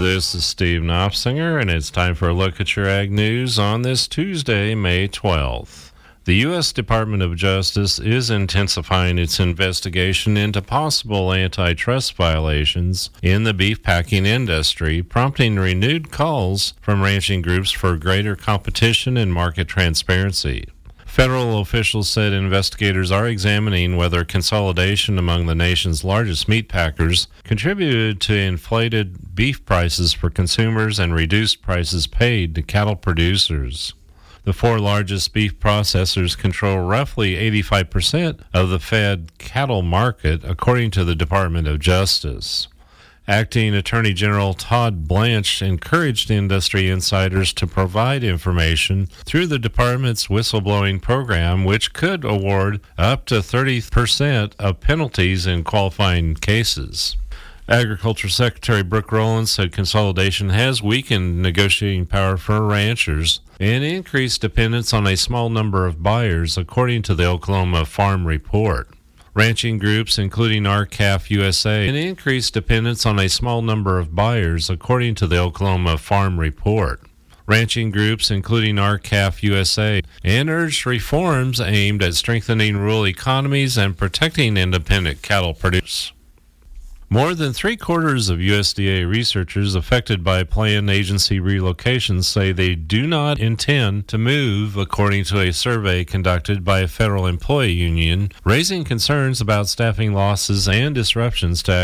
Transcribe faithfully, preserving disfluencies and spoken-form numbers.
This is Steve Knopfsinger, and it's time for a look at your ag news on this Tuesday, May twelfth. The U S Department of Justice is intensifying its investigation into possible antitrust violations in the beef packing industry, prompting renewed calls from ranching groups for greater competition and market transparency. Federal officials said investigators are examining whether consolidation among the nation's largest meat packers contributed to inflated beef prices for consumers and reduced prices paid to cattle producers. The four largest beef processors control roughly eighty-five percent of the fed cattle market, according to the Department of Justice. Acting Attorney General Todd Blanche encouraged industry insiders to provide information through the department's whistleblowing program, which could award up to thirty percent of penalties in qualifying cases. Agriculture Secretary Brooke Rowland said consolidation has weakened negotiating power for ranchers and increased dependence on a small number of buyers, according to the Oklahoma Farm Report. Ranching groups, including R C A F U S A, an increased dependence on a small number of buyers, according to the Oklahoma Farm Report. Ranching groups, including R C A F U S A, and urged reforms aimed at strengthening rural economies and protecting independent cattle producers. More than three-quarters of U S D A researchers affected by planned agency relocations say they do not intend to move, according to a survey conducted by a federal employee union, raising concerns about staffing losses and disruptions to